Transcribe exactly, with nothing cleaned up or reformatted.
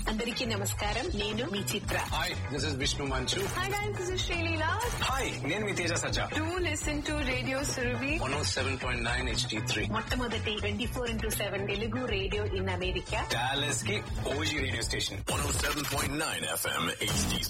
అందరికీ నమస్కారం. నేను మీ చిత్ర. హాయ్, దిస్ ఇస్ విష్ణు మంచు. Hi guys, this is Shalila. Hi, నేను మీ తేజ సజ్జా. Do listen to Radio Surabhi. One oh seven point nine H D three మొట్టమొదటి twenty four into seven Telugu radio in America. Dallas కి OG radio station. one oh seven point nine F M H D